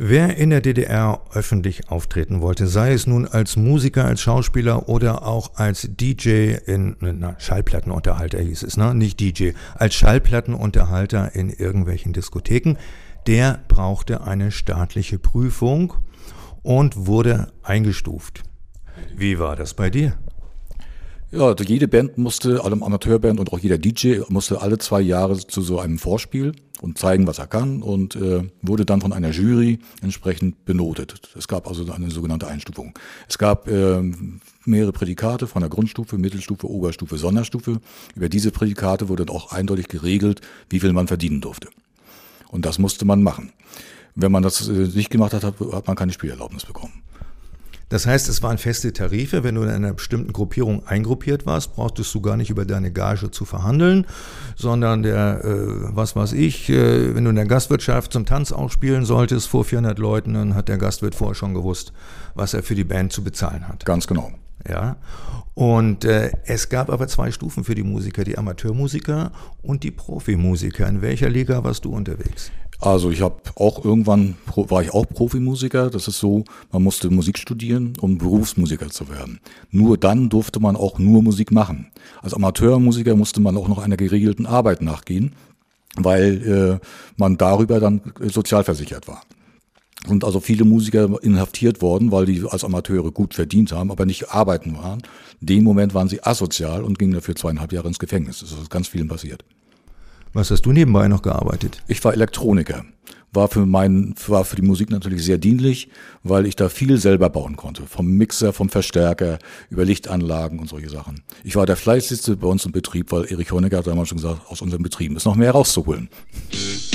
Wer in der DDR öffentlich auftreten wollte, sei es nun als Musiker, als Schauspieler oder auch als DJ Schallplattenunterhalter hieß es, ne? Nicht DJ, als Schallplattenunterhalter in irgendwelchen Diskotheken, der brauchte eine staatliche Prüfung und wurde eingestuft. Wie war das bei dir? Ja, also jede Band musste, alle Amateurband und auch jeder DJ musste alle 2 Jahre zu so einem Vorspiel und zeigen, was er kann, und wurde dann von einer Jury entsprechend benotet. Es gab also eine sogenannte Einstufung. Es gab mehrere Prädikate von der Grundstufe, Mittelstufe, Oberstufe, Sonderstufe. Über diese Prädikate wurde dann auch eindeutig geregelt, wie viel man verdienen durfte. Und das musste man machen. Wenn man das nicht gemacht hat, hat man keine Spielerlaubnis bekommen. Das heißt, es waren feste Tarife. Wenn du in einer bestimmten Gruppierung eingruppiert warst, brauchtest du gar nicht über deine Gage zu verhandeln, sondern wenn du in der Gastwirtschaft zum Tanz auch spielen solltest vor 400 Leuten, dann hat der Gastwirt vorher schon gewusst, was er für die Band zu bezahlen hat. Ganz genau. Ja. Und es gab aber 2 Stufen für die Musiker, die Amateurmusiker und die Profimusiker. In welcher Liga warst du unterwegs? Also ich habe auch war ich auch Profimusiker. Das ist so, man musste Musik studieren, um Berufsmusiker zu werden. Nur dann durfte man auch nur Musik machen. Als Amateurmusiker musste man auch noch einer geregelten Arbeit nachgehen, weil man darüber dann sozialversichert war. Und also viele Musiker inhaftiert worden, weil die als Amateure gut verdient haben, aber nicht arbeiten waren. In dem Moment waren sie asozial und gingen dafür 2,5 Jahre ins Gefängnis. Das ist ganz vielen passiert. Was hast du nebenbei noch gearbeitet? Ich war Elektroniker. War für die Musik natürlich sehr dienlich, weil ich da viel selber bauen konnte. Vom Mixer, vom Verstärker, über Lichtanlagen und solche Sachen. Ich war der fleißigste bei uns im Betrieb, weil Erich Honecker hat damals schon gesagt, aus unseren Betrieben ist noch mehr rauszuholen.